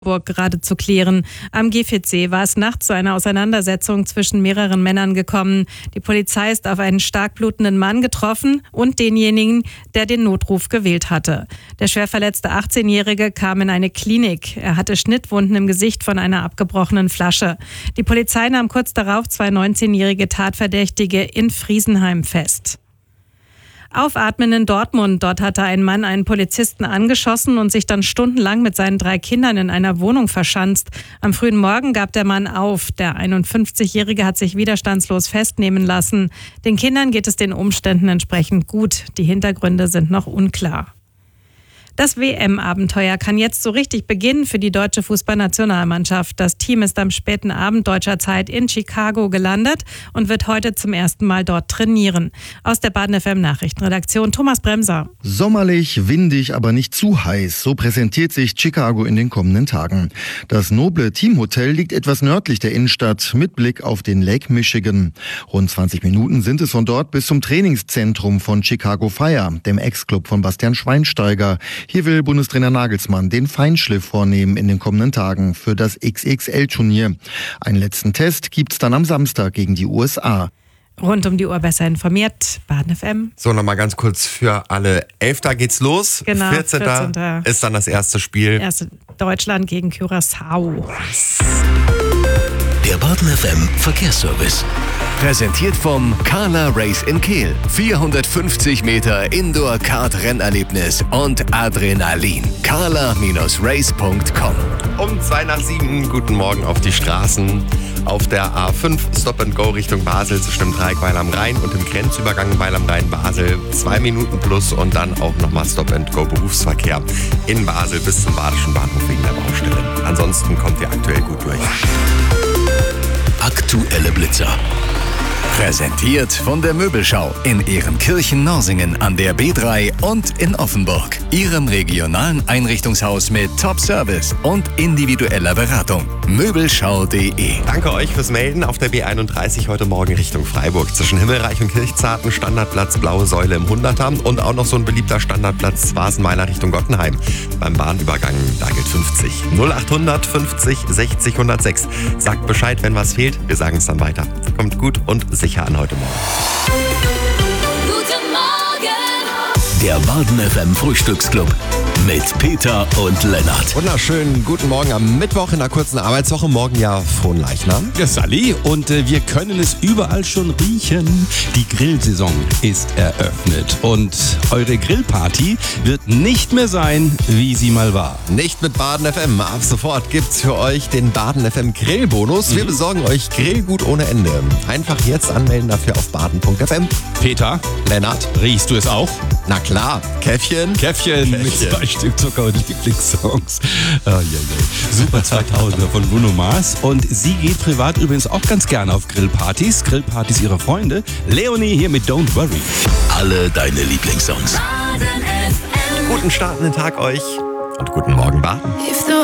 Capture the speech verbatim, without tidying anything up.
Burg gerade zu klären. Am G vier C war es nachts zu einer Auseinandersetzung zwischen mehreren Männern gekommen. Die Polizei ist auf einen stark blutenden Mann getroffen und denjenigen, der den Notruf gewählt hatte. Der schwer verletzte achtzehnjährige kam in eine Klinik. Er hatte Schnittwunden im Gesicht von einer abgebrochenen Flasche. Die Polizei nahm kurz darauf zwei neunzehnjährige Tatverdächtige in Friesenheim fest. Aufatmen in Dortmund. Dort hatte ein Mann einen Polizisten angeschossen und sich dann stundenlang mit seinen drei Kindern in einer Wohnung verschanzt. Am frühen Morgen gab der Mann auf. Der einundfünfzigjährige hat sich widerstandslos festnehmen lassen. Den Kindern geht es den Umständen entsprechend gut. Die Hintergründe sind noch unklar. Das W M-Abenteuer kann jetzt so richtig beginnen für die deutsche Fußballnationalmannschaft. Das Team ist am späten Abend deutscher Zeit in Chicago gelandet und wird heute zum ersten Mal dort trainieren. Aus der Baden F M Nachrichtenredaktion Thomas Bremser. Sommerlich, windig, aber nicht zu heiß. So präsentiert sich Chicago in den kommenden Tagen. Das noble Teamhotel liegt etwas nördlich der Innenstadt mit Blick auf den Lake Michigan. Rund zwanzig Minuten sind es von dort bis zum Trainingszentrum von Chicago Fire, dem Ex-Club von Bastian Schweinsteiger. Hier will Bundestrainer Nagelsmann den Feinschliff vornehmen in den kommenden Tagen für das X X L-Turnier. Einen letzten Test gibt's dann am Samstag gegen die U S A. Rund um die Uhr besser informiert, Baden F M. So, nochmal ganz kurz für alle. elfter geht's los. Genau, vierzehnter vierzehnter ist dann das erste Spiel. Erste Deutschland gegen Curaçao. Der Baden F M Verkehrsservice. Präsentiert vom Carla Race in Kehl. vierhundertfünfzig Meter Indoor-Kart-Rennerlebnis und Adrenalin. carla Race punkt com. Um zwei nach sieben, guten Morgen auf die Straßen. Auf der A fünf Stop and Go Richtung Basel zwischen dem Dreieck Weil am Rhein und dem Grenzübergang Weil am Rhein Basel. Zwei Minuten plus und dann auch nochmal Stop and Go Berufsverkehr in Basel bis zum Badischen Bahnhof wegen der Baustelle. Ansonsten kommt ihr aktuell gut durch. Aktuelle Blitzer. Präsentiert von der Möbelschau in Ehrenkirchen-Norsingen an der B drei und in Offenburg. Ihrem regionalen Einrichtungshaus mit Top-Service und individueller Beratung. Möbelschau punkt de. Danke euch fürs Melden. Auf der B einunddreißig heute Morgen Richtung Freiburg. Zwischen Himmelreich und Kirchzarten Standardplatz Blaue Säule im Hunderter. Und auch noch so ein beliebter Standardplatz Vasenmeiler Richtung Gottenheim. Beim Bahnübergang, da gilt fünfzig. null achthundert fünfzig sechzig hundertsechs. Sagt Bescheid, wenn was fehlt. Wir sagen es dann weiter. Kommt gut und sicher an heute Morgen. Guten Morgen! Der Baden F M Frühstücksclub mit Peter und Lennart. Wunderschönen guten Morgen am Mittwoch in der kurzen Arbeitswoche. Morgen ja Fronleichnam. Ja, Sally. Und äh, wir können es überall schon riechen. Die Grillsaison ist eröffnet. Und eure Grillparty wird nicht mehr sein, wie sie mal war. Nicht mit Baden F M. Ab sofort gibt's für euch den Baden F M Grillbonus. Wir besorgen euch Grillgut ohne Ende. Einfach jetzt anmelden dafür auf baden punkt f m. Peter, Lennart, riechst du es auch? na klar, Käffchen. Käffchen, Käffchen. mit zwei Stück Zucker und Lieblingssongs. Oh, yeah, yeah. Super zweitausender von Bruno Mars. Und sie geht privat übrigens auch ganz gerne auf Grillpartys. Grillpartys ihrer Freunde. Leonie hier mit Don't Worry. Alle deine Lieblingssongs. Baden F M. Guten startenden Tag euch und guten Morgen, Baden.